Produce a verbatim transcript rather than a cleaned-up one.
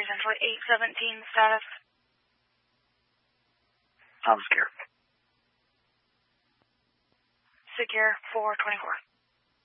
reason for eight seventeen status. I'm secure. Secure four twenty-four.